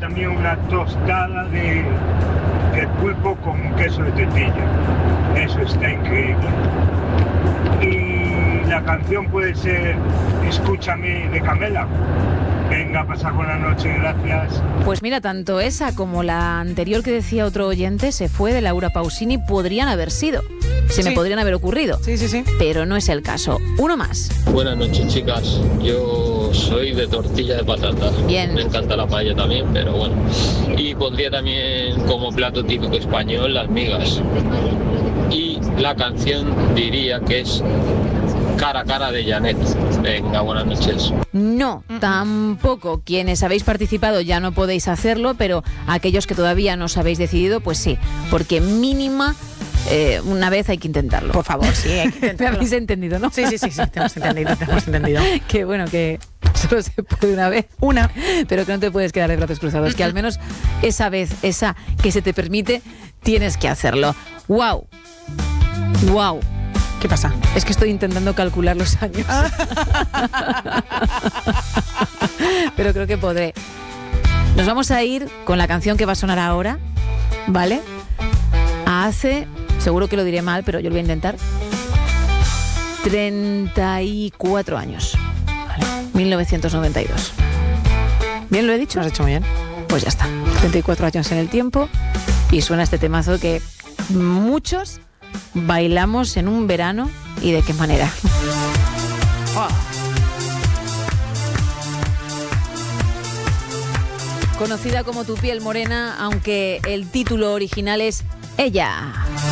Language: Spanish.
también una tostada de pulpo con queso de tetilla. Eso está increíble. Y la canción puede ser Escúchame de Camela. Venga, pasa buena noche, gracias. Pues mira, tanto esa como la anterior que decía otro oyente, Se fue, de Laura Pausini, podrían haber sido. Me podrían haber ocurrido. Sí. Pero no es el caso. Uno más. Buenas noches, chicas. Yo soy de tortilla de patatas. Bien. Me encanta la paella también, pero bueno. Y pondría también como plato típico español las migas. Y la canción diría que es Cara a Cara de Janet. Venga, buenas noches. No, tampoco. Quienes habéis participado ya no podéis hacerlo, pero aquellos que todavía no os habéis decidido, pues sí, porque mínima una vez hay que intentarlo. Por favor, sí, hay que intentarlo. ¿Me habéis entendido, no? Sí, te hemos entendido. Que bueno, que solo se puede una vez. Pero que no te puedes quedar de brazos cruzados, que al menos esa vez, esa que se te permite, tienes que hacerlo. ¡Wow! ¡Wow! ¿Qué pasa? Es que estoy intentando calcular los años. Pero creo que podré. Nos vamos a ir con la canción que va a sonar ahora, ¿vale? Seguro que lo diré mal, pero yo lo voy a intentar. 34 años. Vale. 1992. ¿Bien lo he dicho? Lo has hecho muy bien. Pues ya está. 34 años en el tiempo y suena este temazo que muchos bailamos en un verano, y de qué manera. Oh. Conocida como Tu piel morena, aunque el título original es Ella.